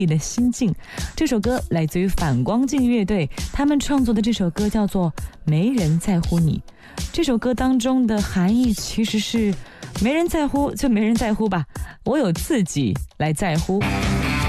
的心境。这首歌来自于反光镜乐队，他们创作的这首歌叫做《没人在乎你》。这首歌当中的含义其实是没人在乎就没人在乎吧，我有自己来在乎。